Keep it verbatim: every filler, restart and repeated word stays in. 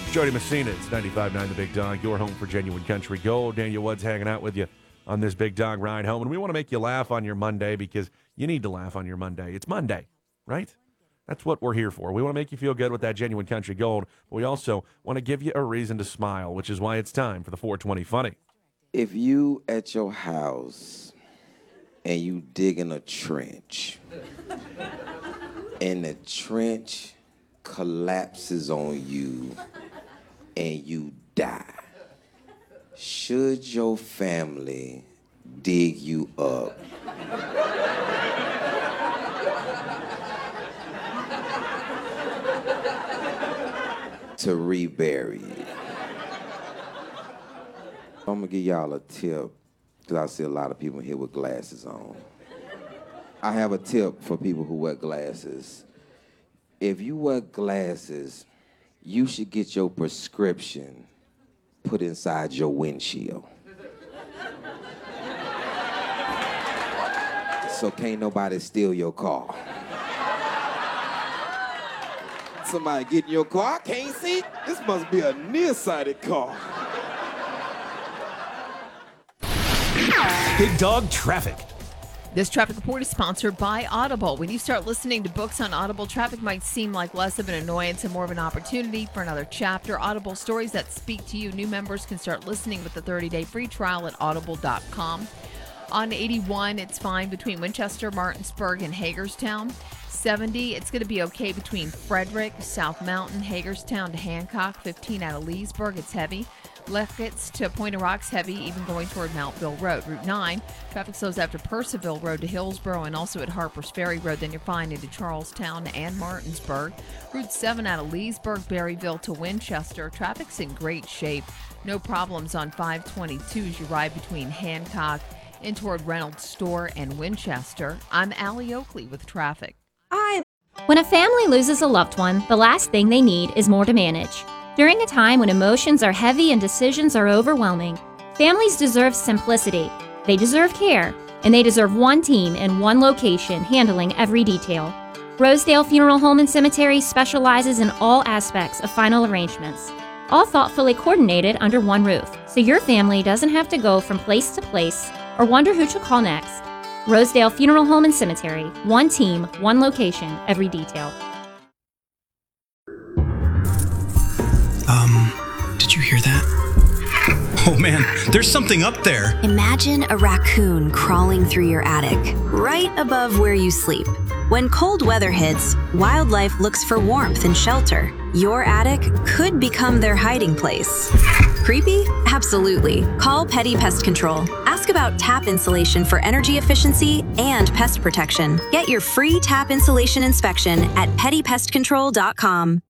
Jody Messina, it's ninety-five point nine The Big Dog, your home for genuine country gold. Daniel Woods hanging out with you on this Big Dog ride home. And we want to make you laugh on your Monday because you need to laugh on your Monday. It's Monday, right? That's what we're here for. We want to make you feel good with that genuine country gold, but we also want to give you a reason to smile, which is why it's time for the four twenty Funny. If you at your house and you digging a trench and the trench collapses on you and you die, should your family dig you up? To rebury you? I'm gonna give y'all a tip, because I see a lot of people here with glasses on. I have a tip for people who wear glasses. If you wear glasses, you should get your prescription put inside your windshield. So can't nobody steal your car. Somebody get in your car, I can't see. This must be a nearsighted car. Big Dog Traffic. This traffic report is sponsored by Audible. When you start listening to books on Audible, traffic might seem like less of an annoyance and more of an opportunity for another chapter. Audible stories that speak to you. New members can start listening with the thirty-day free trial at audible dot com. On eighty-one, it's fine between Winchester, Martinsburg, and Hagerstown. seventy, it's going to be okay between Frederick, South Mountain, Hagerstown to Hancock. fifteen out of Leesburg, it's heavy. Leckitz to Point of Rocks, heavy, even going toward Mountville Road. Route nine, traffic slows after Percival Road to Hillsborough and also at Harpers Ferry Road. Then you're fine into Charlestown and Martinsburg. Route seven out of Leesburg, Berryville to Winchester. Traffic's in great shape. No problems on five twenty-two as you ride between Hancock and toward Reynolds Store and Winchester. I'm Allie Oakley with traffic. I. When a family loses a loved one, the last thing they need is more to manage. During a time when emotions are heavy and decisions are overwhelming, families deserve simplicity, they deserve care, and they deserve one team in one location handling every detail. Rosedale Funeral Home and Cemetery specializes in all aspects of final arrangements, all thoughtfully coordinated under one roof, so your family doesn't have to go from place to place or wonder who to call next. Rosedale Funeral Home and Cemetery, one team, one location, every detail. Um, did you hear that? Oh man, there's something up there. Imagine a raccoon crawling through your attic, right above where you sleep. When cold weather hits, wildlife looks for warmth and shelter. Your attic could become their hiding place. Creepy? Absolutely. Call Petty Pest Control. Ask about tap insulation for energy efficiency and pest protection. Get your free tap insulation inspection at petty pest control dot com.